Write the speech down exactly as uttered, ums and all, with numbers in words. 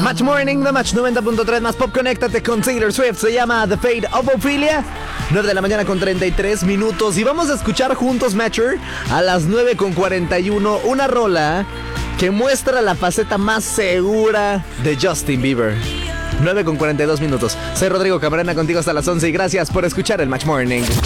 Match Morning, The Match noventa punto tres más Pop. Conéctate con Taylor Swift. Se llama The Fate of Ophelia. nueve de la mañana con treinta y tres minutos. Y vamos a escuchar juntos, Matcher, a las nueve con cuarenta y uno, una rola que muestra la faceta más segura de Justin Bieber. nueve con cuarenta y dos minutos. Soy Rodrigo Camarena, contigo hasta las once y gracias por escuchar el Match Morning.